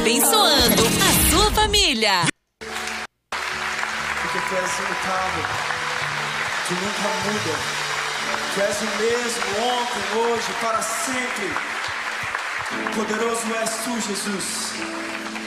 abençoando a sua família. Porque tu és imutável, tu nunca muda, tu és o mesmo ontem, hoje, para sempre. Poderoso és tu, Jesus.